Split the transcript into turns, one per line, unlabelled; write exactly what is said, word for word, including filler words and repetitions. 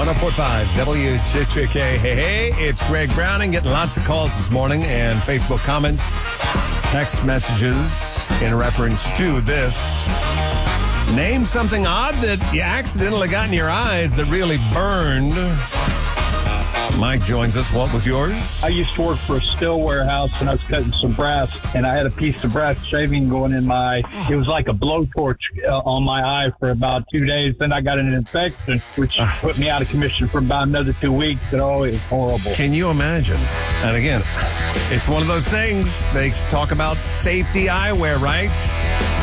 oh four five W J K. Hey, hey, it's Greg Browning getting lots of calls this morning and Facebook comments, text messages in reference to this. Name something odd that you accidentally got in your eyes that really burned. Mike joins us. What was yours?
I used to work for a steel warehouse, and I was cutting some brass, and I had a piece of brass shaving going in my eye. It was like a blowtorch uh, on my eye for about two days. Then I got an infection, which uh, put me out of commission for about another two weeks. And, oh, it was horrible.
Can you imagine? And again, it's one of those things. They talk about safety eyewear, right?